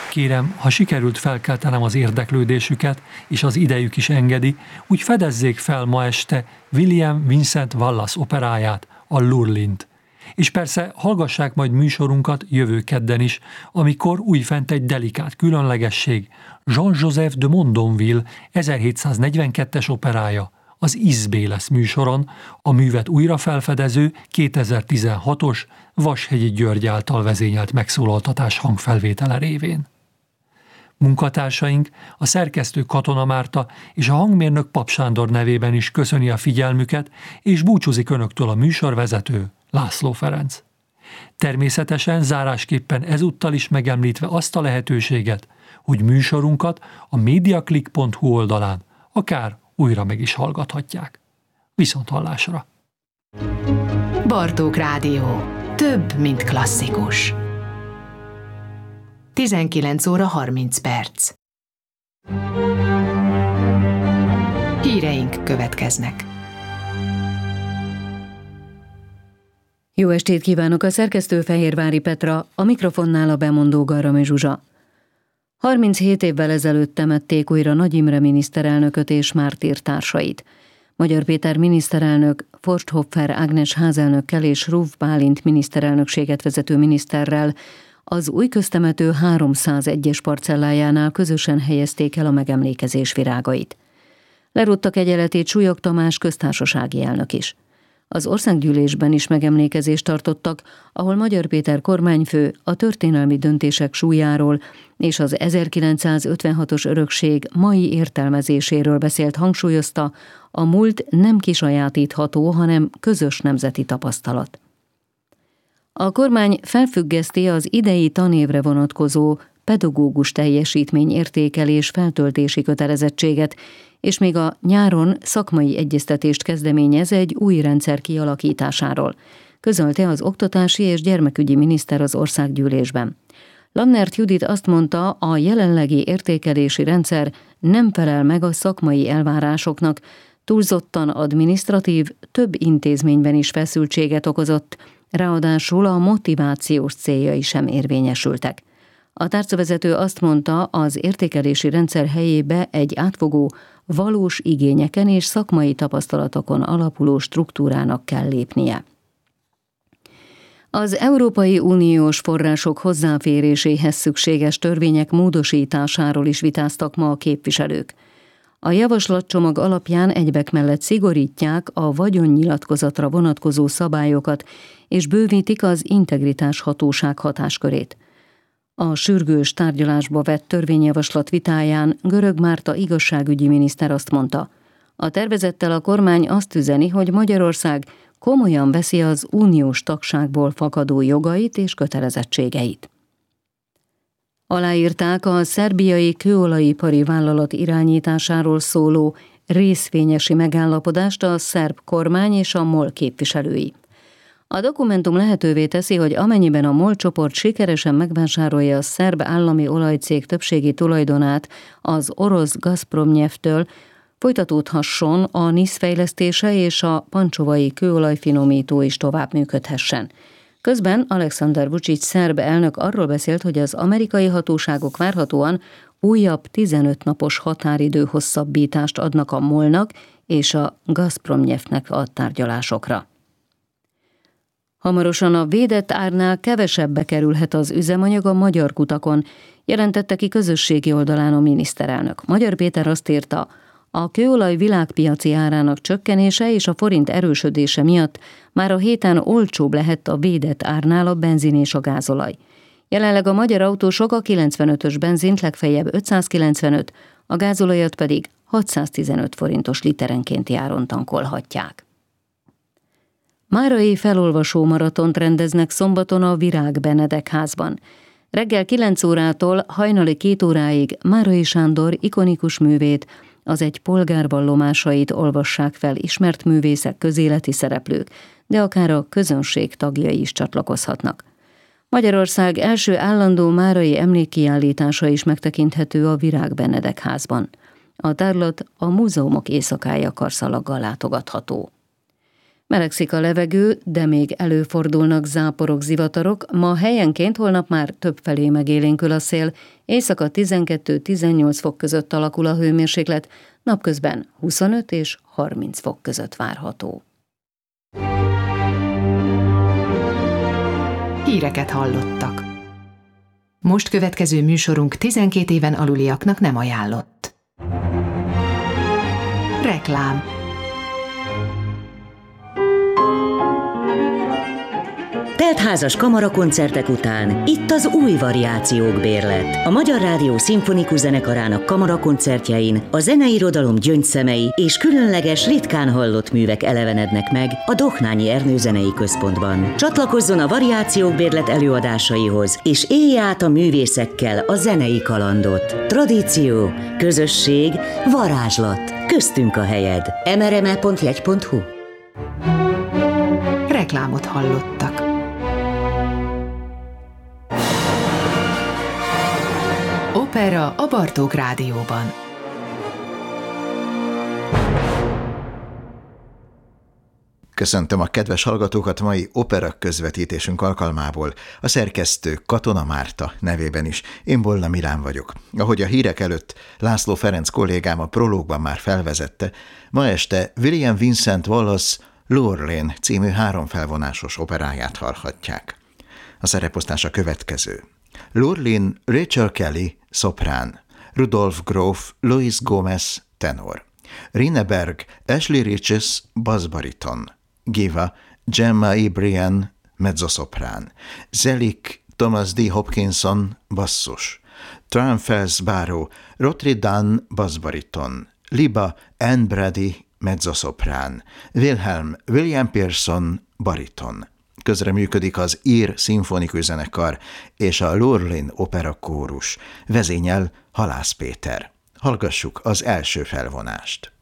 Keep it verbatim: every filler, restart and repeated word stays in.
Kérem, ha sikerült felkeltenem az érdeklődésüket, és az idejük is engedi, úgy fedezzék fel ma este William Vincent Wallace operáját, a Lurlint. És persze hallgassák majd műsorunkat jövő kedden is, amikor újfent egy delikát különlegesség, Jean-Joseph de Mondonville ezerhétszáznegyvenkettes operája, az Izbé lesz műsoron, a művet újra felfedező kétezer-tizenhatos Vashegyi György által vezényelt megszólaltatás hangfelvétele révén. Munkatársaink, a szerkesztő Katona Márta és a hangmérnök Pap Sándor nevében is köszöni a figyelmüket, és búcsúzik önöktől a műsorvezető, László Ferenc. Természetesen zárásképpen ezúttal is megemlítve azt a lehetőséget, hogy műsorunkat a mediaclick pont hu oldalán akár újra meg is hallgathatják. Viszonthallásra! Bartók Rádió. Több, mint klasszikus. tizenkilenc óra harminc perc. Híreink következnek. Jó estét kívánok, a szerkesztő Fehérvári Petra, a mikrofonnál a bemondó Garami Zsuzsa. harminchét évvel ezelőtt temették újra Nagy Imre miniszterelnököt és mártírtársait. Magyar Péter miniszterelnök, Forsthoffer Ágnes házelnökkel és Ruf Bálint miniszterelnökséget vezető miniszterrel az új köztemető háromszázegyes parcellájánál közösen helyezték el a megemlékezés virágait. Lerúgtak egyenletét Súlyog Tamás köztársasági elnök is. Az országgyűlésben is megemlékezést tartottak, ahol Magyar Péter kormányfő a történelmi döntések súlyáról és az ezerkilencszázötvenhatos örökség mai értelmezéséről beszélt, hangsúlyozta, a múlt nem kisajátítható, hanem közös nemzeti tapasztalat. A kormány felfüggeszti az idei tanévre vonatkozó pedagógus teljesítmény értékelés feltöltési kötelezettséget, és még a nyáron szakmai egyeztetést kezdeményez egy új rendszer kialakításáról, közölte az oktatási és gyermekügyi miniszter az országgyűlésben. Lannert Judit azt mondta, a jelenlegi értékelési rendszer nem felel meg a szakmai elvárásoknak, túlzottan adminisztratív, több intézményben is feszültséget okozott, ráadásul a motivációs céljai sem érvényesültek. A tárcavezető azt mondta, az értékelési rendszer helyébe egy átfogó, valós igényeken és szakmai tapasztalatokon alapuló struktúrának kell lépnie. Az Európai Uniós források hozzáféréséhez szükséges törvények módosításáról is vitáztak ma a képviselők. A javaslatcsomag alapján egybek mellett szigorítják a vagyonnyilatkozatra vonatkozó szabályokat, és bővítik az integritás hatóság hatáskörét. A sürgős tárgyalásba vett törvényjavaslat vitáján Görög Márta igazságügyi miniszter azt mondta, a tervezettel a kormány azt üzeni, hogy Magyarország komolyan veszi az uniós tagságból fakadó jogait és kötelezettségeit. Aláírták a szerbiai kőolajipari vállalat irányításáról szóló részvényesi megállapodást a szerb kormány és a MOL képviselői. A dokumentum lehetővé teszi, hogy amennyiben a MOL csoport sikeresen megvásárolja a szerb állami olajcég többségi tulajdonát az orosz Gazpromnyeftől, folytatódhasson a NISZ fejlesztése és a pancsovai kőolajfinomító is tovább működhessen. Közben Alexander Vučić szerb elnök arról beszélt, hogy az amerikai hatóságok várhatóan újabb tizenöt napos határidő hosszabbítást adnak a MOL-nak és a Gazpromnyeftnek a tárgyalásokra. Hamarosan a védett árnál kevesebbe kerülhet az üzemanyag a magyar kutakon, jelentette ki közösségi oldalán a miniszterelnök. Magyar Péter azt írta, a kőolaj világpiaci árának csökkenése és a forint erősödése miatt már a héten olcsóbb lehet a védett árnál a benzin és a gázolaj. Jelenleg a magyar autósok a kilencvenötös benzint legfeljebb ötszázkilencvenöt, a gázolajat pedig hatszáztizenöt forintos literenkénti áron tankolhatják. Márai felolvasó maratont rendeznek szombaton a Virág Benedek házban. Reggel kilenc órától hajnali két óráig Márai Sándor ikonikus művét, az egy polgár vallomásait olvassák fel ismert művészek, közéleti szereplők, de akár a közönség tagjai is csatlakozhatnak. Magyarország első állandó márai emlékkiállítása is megtekinthető a Virág Benedek házban. A tárlat a Múzeumok éjszakája karszalaggal látogatható. Melegszik a levegő, de még előfordulnak záporok, zivatarok, ma helyenként, holnap már többfelé megélénkül a szél, éjszaka tizenkettő-tizennyolc fok között alakul a hőmérséklet, napközben huszonöt és harminc fok között várható. Híreket hallottak. Most következő műsorunk tizenkét éven aluliaknak nem ajánlott. Reklám. Teltházas kamarakoncertek után itt az új variációk bérlet. A Magyar Rádió Szimfonikus Zenekarának kamarakoncertjein a zeneirodalom gyöngyszemei és különleges, ritkán hallott művek elevenednek meg a Dohnányi Ernő Zenei Központban. Csatlakozzon a variációk bérlet előadásaihoz, és élje át a művészekkel a zenei kalandot. Tradíció, közösség, varázslat. Köztünk a helyed. em er em e pont jegy pont hu. Reklámot hallottak. Opera a Bartók Rádióban. Köszöntöm a kedves hallgatókat mai opera közvetítésünk alkalmából, a szerkesztő Katona Márta nevében is. Én Bolla Milán vagyok. Ahogy a hírek előtt László Ferenc kollégám a prológban már felvezette, ma este William Vincent Wallace Lurline című háromfelvonásos operáját hallhatják. A szereposztás a következő. Lurline Rachel Kelly, szoprán, Rudolf Grof, Luis Gomez, tenor, Rinneberg, Ashley Riches, basszbariton, Giva, Gemma Ibrian, mezzosoprán, Zelik, Thomas D. Hopkinson, basszus, Traunfels Barrow, Rotterdam, basszbariton, Liba, Anne Brady, mezzosoprán, Wilhelm, William Pearson, bariton. Közreműködik az ír szimfonikus zenekar és a Lurline opera kórus, vezényel Halász Péter. Hallgassuk az első felvonást.